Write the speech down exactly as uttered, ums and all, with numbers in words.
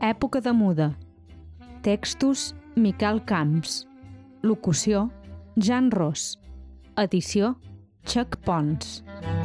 Època de muda. Textos Miquel Camps. Locució Jan Ros. Edició Chuck Pons.